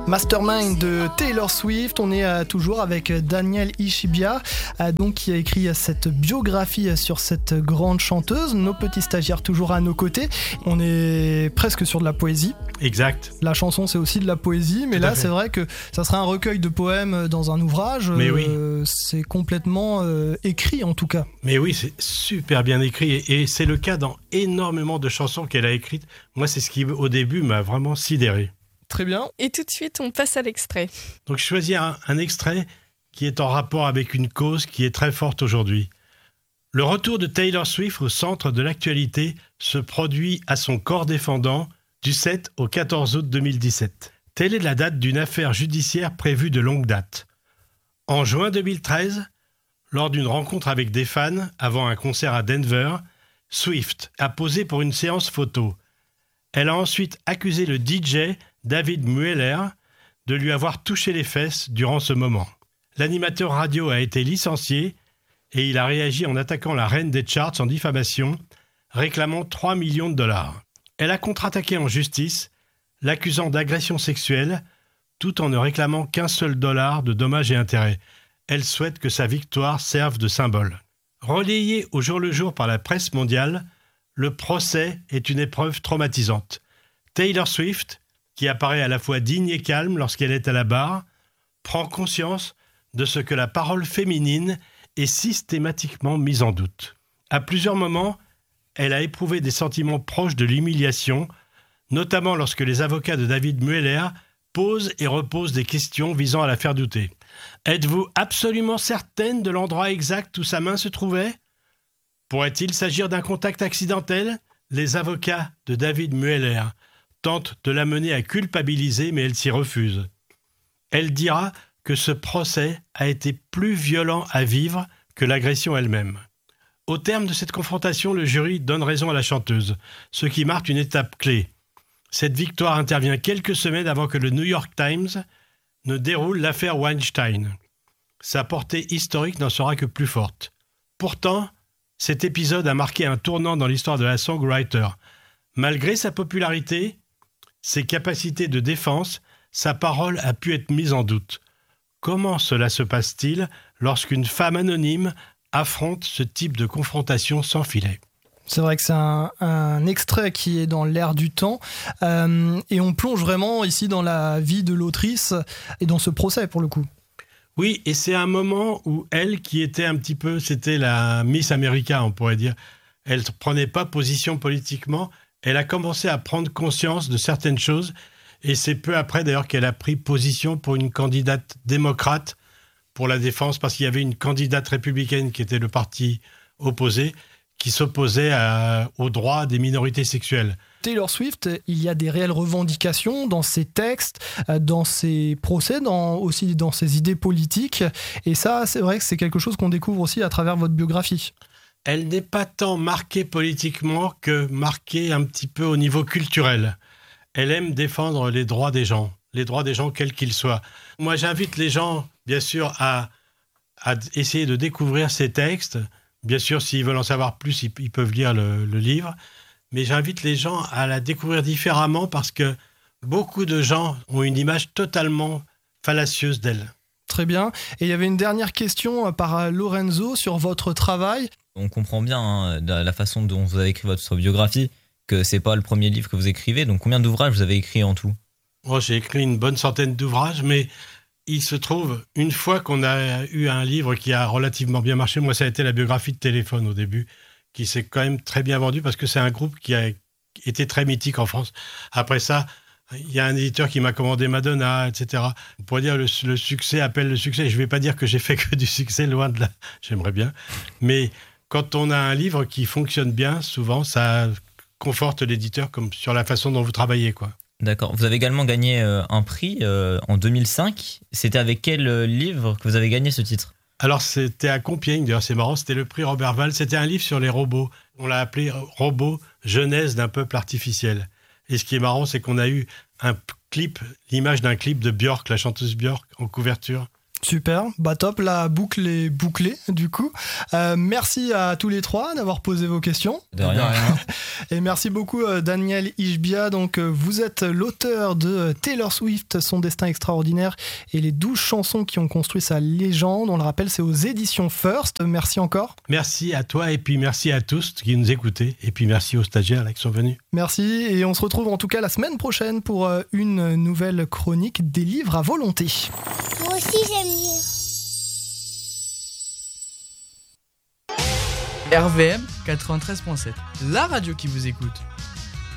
Mastermind de Taylor Swift. On est toujours avec Daniel Ishibia, donc qui a écrit cette biographie sur cette grande chanteuse. Nos petits stagiaires toujours à nos côtés. On est presque sur de la poésie. Exact. La chanson, c'est aussi de la poésie, mais là, c'est vrai que ça serait un recueil de poèmes dans un ouvrage. Mais oui. C'est complètement écrit, en tout cas. Mais oui, c'est super bien écrit, et c'est le cas dans énormément de chansons qu'elle a écrites. Moi, c'est ce qui, au début, m'a vraiment sidéré. Très bien. Et tout de suite, on passe à l'extrait. Donc, je choisis un extrait qui est en rapport avec une cause qui est très forte aujourd'hui. Le retour de Taylor Swift au centre de l'actualité se produit à son corps défendant du 7 au 14 août 2017. Telle est la date d'une affaire judiciaire prévue de longue date. En juin 2013, lors d'une rencontre avec des fans avant un concert à Denver, Swift a posé pour une séance photo. Elle a ensuite accusé le DJ David Mueller de lui avoir touché les fesses durant ce moment. L'animateur radio a été licencié et il a réagi en attaquant la reine des charts en diffamation, réclamant 3 millions de dollars. Elle a contre-attaqué en justice, l'accusant d'agression sexuelle, tout en ne réclamant qu'un seul dollar de dommages et intérêts. Elle souhaite que sa victoire serve de symbole. Relayé au jour le jour par la presse mondiale, le procès est une épreuve traumatisante. Taylor Swift, qui apparaît à la fois digne et calme lorsqu'elle est à la barre, prend conscience de ce que la parole féminine est systématiquement mise en doute. À plusieurs moments, elle a éprouvé des sentiments proches de l'humiliation, notamment lorsque les avocats de David Mueller posent et reposent des questions visant à la faire douter. « Êtes-vous absolument certaine de l'endroit exact où sa main se trouvait ? Pourrait-il s'agir d'un contact accidentel ? » Les avocats de David Mueller tentent de l'amener à culpabiliser, mais elle s'y refuse. Elle dira que ce procès a été plus violent à vivre que l'agression elle-même. Au terme de cette confrontation, le jury donne raison à la chanteuse, ce qui marque une étape clé. Cette victoire intervient quelques semaines avant que le New York Times ne déroule l'affaire Weinstein. Sa portée historique n'en sera que plus forte. Pourtant, cet épisode a marqué un tournant dans l'histoire de la songwriter. Malgré sa popularité, ses capacités de défense, sa parole a pu être mise en doute. Comment cela se passe-t-il lorsqu'une femme anonyme affronte ce type de confrontation sans filet ? C'est vrai que c'est un extrait qui est dans l'air du temps et on plonge vraiment ici dans la vie de l'autrice et dans ce procès pour le coup. Oui, et c'est un moment où elle, qui était un petit peu, c'était la Miss America, on pourrait dire, elle ne prenait pas position politiquement, elle a commencé à prendre conscience de certaines choses et c'est peu après d'ailleurs qu'elle a pris position pour une candidate démocrate pour la défense, parce qu'il y avait une candidate républicaine qui était le parti opposé, qui s'opposait aux droits des minorités sexuelles. Taylor Swift, il y a des réelles revendications dans ses textes, dans ses procès, aussi dans ses idées politiques. Et ça, c'est vrai que c'est quelque chose qu'on découvre aussi à travers votre biographie. Elle n'est pas tant marquée politiquement que marquée un petit peu au niveau culturel. Elle aime défendre les droits des gens quels qu'ils soient. Moi, j'invite les gens, bien sûr, à essayer de découvrir ces textes. Bien sûr, s'ils veulent en savoir plus, ils peuvent lire le livre. Mais j'invite les gens à la découvrir différemment parce que beaucoup de gens ont une image totalement fallacieuse d'elle. Très bien. Et il y avait une dernière question par Lorenzo sur votre travail. On comprend bien de la façon dont vous avez écrit votre biographie que c'est pas le premier livre que vous écrivez. Donc combien d'ouvrages vous avez écrit en tout ? J'ai écrit une bonne centaine d'ouvrages, mais il se trouve, une fois qu'on a eu un livre qui a relativement bien marché, moi ça a été la biographie de Téléphone au début, qui s'est quand même très bien vendu parce que c'est un groupe qui a été très mythique en France. Après ça, il y a un éditeur qui m'a commandé Madonna, etc. On pourrait dire le succès appelle le succès. Je ne vais pas dire que j'ai fait que du succès, loin de là. J'aimerais bien. Mais quand on a un livre qui fonctionne bien, souvent, ça conforte l'éditeur comme sur la façon dont vous travaillez, quoi. D'accord. Vous avez également gagné un prix en 2005. C'était avec quel livre que vous avez gagné ce titre ? Alors, c'était à Compiègne, d'ailleurs, c'est marrant, c'était le prix Robert Val. C'était un livre sur les robots. On l'a appelé « Robots, jeunesse d'un peuple artificiel ». Et ce qui est marrant, c'est qu'on a eu un clip, l'image d'un clip de Björk, la chanteuse Björk, en couverture. Super, bah top, la boucle est bouclée du coup. Merci à tous les trois d'avoir posé vos questions. De rien. Et merci beaucoup Daniel Ishbia. Donc vous êtes l'auteur de Taylor Swift, son destin extraordinaire et les 12 chansons qui ont construit sa légende. On le rappelle, c'est aux éditions First. Merci encore. Merci à toi et puis merci à tous qui nous écoutaient. Et puis merci aux stagiaires là, qui sont venus. Merci et on se retrouve en tout cas la semaine prochaine pour une nouvelle chronique des livres à volonté. Moi aussi j'aime lire. RVM 93.7, la radio qui vous écoute.